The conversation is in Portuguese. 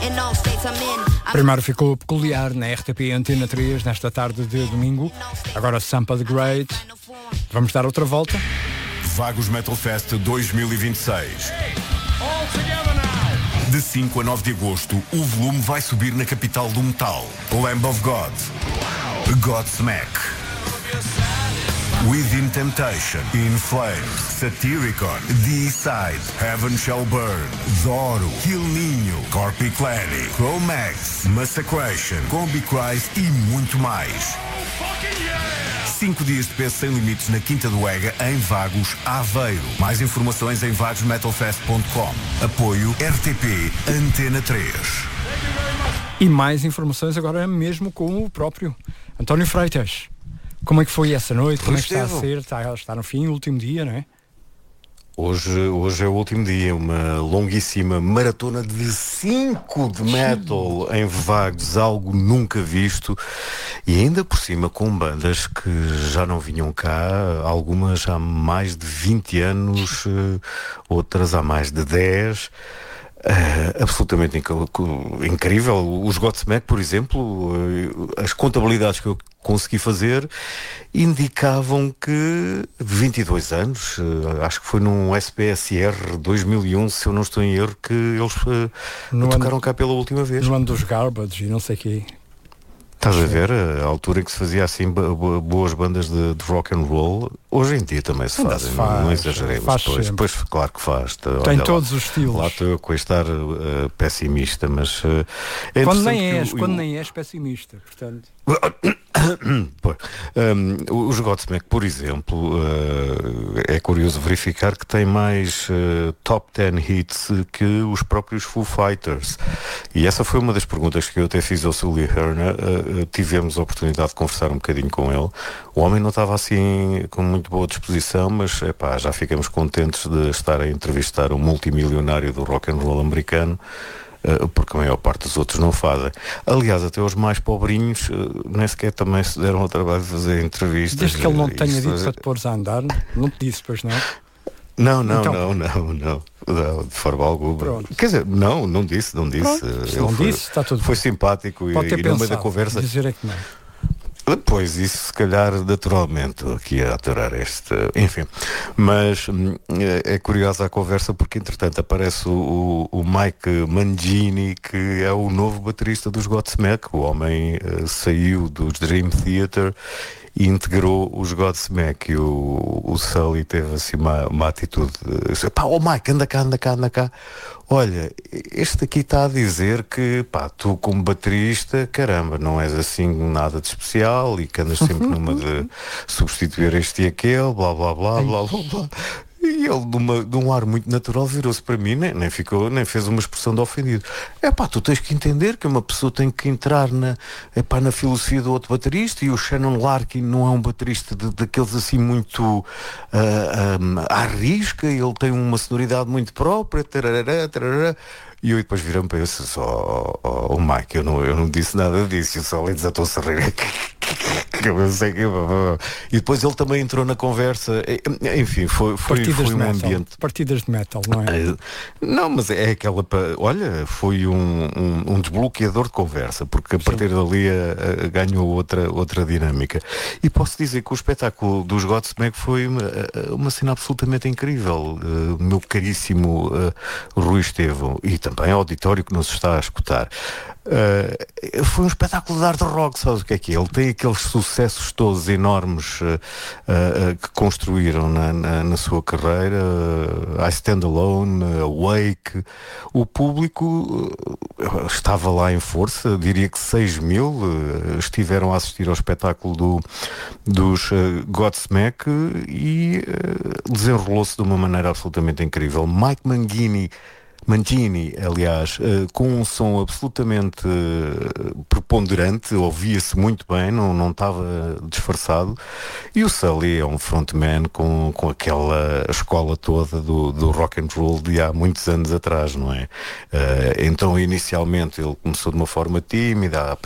Primeiro ficou peculiar na RTP Antena 3 nesta tarde de domingo. Agora Sampa the Great. Vamos dar outra volta. Vagos Metal Fest 2026. De 5 a 9 de agosto, o volume vai subir na capital do metal. Lamb of God, Godsmack, Within Temptation, In Flames, Satyricon, D-Side, Heaven Shall Burn, Doro, Kill Ninho, Corpiclani, Chromax, Massacration, Combi Christ e muito mais. 5 dias de peso sem limites na Quinta do Ega, em Vagos, Aveiro. Mais informações em vagosmetalfest.com. Apoio RTP Antena 3. E mais informações agora mesmo com o próprio António Freitas. Como é que foi essa noite? Como é que está a ser? Está no fim, o último dia, não é? Hoje é o último dia, uma longuíssima maratona de 5 de metal em Vagos, algo nunca visto, e ainda por cima com bandas que já não vinham cá, algumas há mais de 20 anos, outras há mais de 10. Absolutamente incrível. Os Godsmack, por exemplo, as contabilidades que eu consegui fazer indicavam que 22 anos, acho que foi num SPSR 2001, se eu não estou em erro, que eles tocaram cá pela última vez. No ano dos Garbage e não sei o quê. Estás a ver a altura em que se fazia assim boas bandas de rock and roll. Hoje em dia também se fazem, não exageremos. Pois claro que faz. Tem todos os estilos. Lá estou eu com estar pessimista, mas quando nem és pessimista, portanto. Os Godsmack, por exemplo, é curioso verificar que tem mais top 10 hits que os próprios Foo Fighters, e essa foi uma das perguntas que eu até fiz ao Sully Herner. Tivemos a oportunidade de conversar um bocadinho com ele. O homem não estava assim com muito boa disposição, mas já ficamos contentes de estar a entrevistar um multimilionário do rock and roll americano, porque a maior parte dos outros não fazem. Aliás, até os mais pobrinhos nem sequer também se deram ao trabalho de fazer entrevistas. Desde que ele não tenha dito para te pôres a andar, não te disse, pois não? Não, de forma alguma. Pronto. Quer dizer, não disse. Não disse, está tudo foi bem. Simpático. Pode ter e pensado, no meio da conversa dizer é que não. Pois, isso se calhar naturalmente aqui a aturar este, enfim, mas é curiosa a conversa porque entretanto aparece o Mike Mangini, que é o novo baterista dos Godsmack. O homem saiu dos Dream Theater e integrou os Godsmack, e o Sully teve assim uma atitude, Mike, anda cá, olha, este aqui está a dizer que, tu como baterista, caramba, não és assim nada de especial e que andas sempre numa de substituir este e aquele, blá blá blá blá blá blá. E ele, de um ar muito natural, virou-se para mim, nem fez uma expressão de ofendido. Tu tens que entender que uma pessoa tem que entrar na filosofia do outro baterista, e o Shannon Larkin não é um baterista daqueles assim muito à risca, ele tem uma sonoridade muito própria, tarará, tarará. E eu depois virei-me para ele e disse, Mike, eu não disse nada disso, eu só ali desatou-se a rir. E depois ele também entrou na conversa. Enfim, foi um ambiente. Partidas de metal, não é? Não, mas é aquela. Olha, foi um desbloqueador de conversa, porque a partir dali ganhou outra dinâmica. E posso dizer que o espetáculo dos Godsmack foi uma cena absolutamente incrível, meu caríssimo Rui Estevão, e também ao auditório que nos está a escutar. Foi um espetáculo de hard rock, sabes o que é que é? Ele tem aqueles sucessos todos enormes que construíram na sua carreira, I Stand Alone, Awake. O público estava lá em força, diria que 6.000 estiveram a assistir ao espetáculo dos Godsmack, e desenrolou-se de uma maneira absolutamente incrível. Mike Mangini, aliás, com um som absolutamente preponderante, ouvia-se muito bem, não estava disfarçado, e o Sully é um frontman com aquela escola toda do rock and roll de há muitos anos atrás, não é? Então, inicialmente, ele começou de uma forma tímida,